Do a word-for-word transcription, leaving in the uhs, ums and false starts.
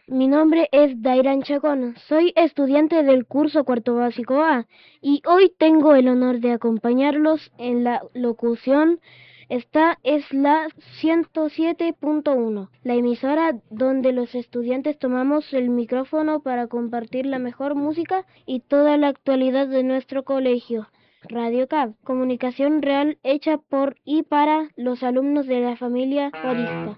Mi nombre es Dairan Chacón, soy estudiante del curso cuarto básico A y hoy tengo el honor de acompañarlos en la locución. Esta es la ciento siete punto uno, la emisora donde los estudiantes tomamos el micrófono para compartir la mejor música y toda la actualidad de nuestro colegio. Radio C A B, comunicación real hecha por y para los alumnos de la familia Juarista.